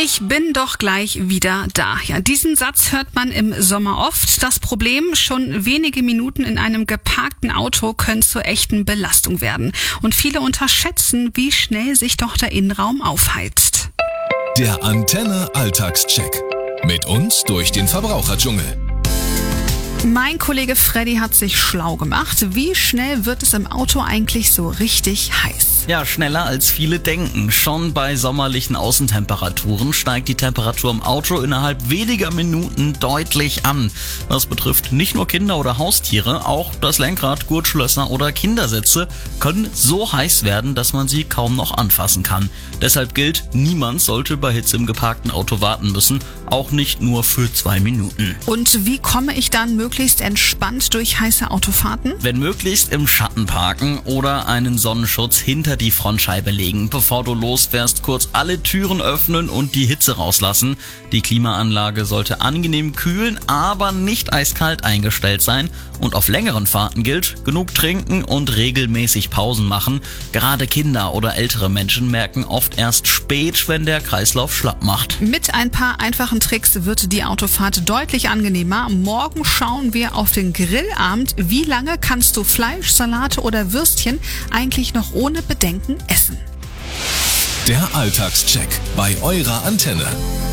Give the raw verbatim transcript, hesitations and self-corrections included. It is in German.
Ich bin doch gleich wieder da. Ja, diesen Satz hört man im Sommer oft. Das Problem, schon wenige Minuten in einem geparkten Auto können zur echten Belastung werden. Und viele unterschätzen, wie schnell sich doch der Innenraum aufheizt. Der Antenne Alltagscheck. Mit uns durch den Verbraucherdschungel. Mein Kollege Freddy hat sich schlau gemacht. Wie schnell wird es im Auto eigentlich so richtig heiß? Ja, schneller als viele denken. Schon bei sommerlichen Außentemperaturen steigt die Temperatur im Auto innerhalb weniger Minuten deutlich an. Das betrifft nicht nur Kinder oder Haustiere, auch das Lenkrad, Gurtschlösser oder Kindersitze können so heiß werden, dass man sie kaum noch anfassen kann. Deshalb gilt, niemand sollte bei Hitze im geparkten Auto warten müssen, auch nicht nur für zwei Minuten. Und wie komme ich dann möglichst entspannt durch heiße Autofahrten? Wenn möglichst im Schatten parken oder einen Sonnenschutz hinter die Frontscheibe legen. Bevor du losfährst, kurz alle Türen öffnen und die Hitze rauslassen. Die Klimaanlage sollte angenehm kühlen, aber nicht eiskalt eingestellt sein. Und auf längeren Fahrten gilt, genug trinken und regelmäßig Pausen machen. Gerade Kinder oder ältere Menschen merken oft erst spät, wenn der Kreislauf schlapp macht. Mit ein paar einfachen Tricks wird die Autofahrt deutlich angenehmer. Morgen schauen wir auf den Grillabend. Wie lange kannst du Fleisch, Salate oder Würstchen eigentlich noch ohne Bedenken essen? Der Alltagscheck bei eurer Antenne.